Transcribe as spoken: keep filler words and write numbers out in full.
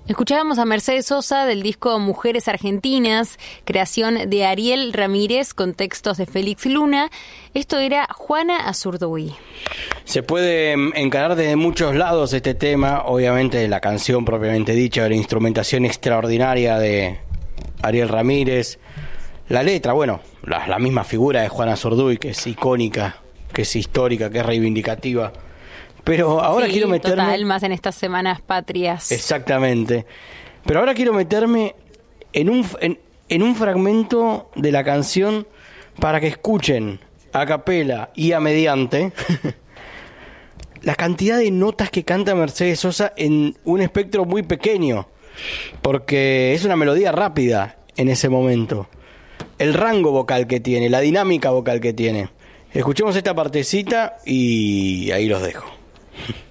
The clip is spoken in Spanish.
Escuchábamos a Mercedes Sosa del disco Mujeres Argentinas, creación de Ariel Ramírez con textos de Félix Luna. Esto era Juana Azurduy. Se puede encarar desde muchos lados este tema, obviamente la canción propiamente dicha, la instrumentación extraordinaria de Ariel Ramírez, la letra, bueno, la, la misma figura de Juana Azurduy, que es icónica, que es histórica, que es reivindicativa. Pero ahora sí, quiero meterme... total, más en estas semanas patrias. Exactamente. Pero ahora quiero meterme en un, en, en un fragmento de la canción para que escuchen a capela y a mediante la cantidad de notas que canta Mercedes Sosa en un espectro muy pequeño, porque es una melodía rápida en ese momento. El rango vocal que tiene, la dinámica vocal que tiene. Escuchemos esta partecita y ahí los dejo.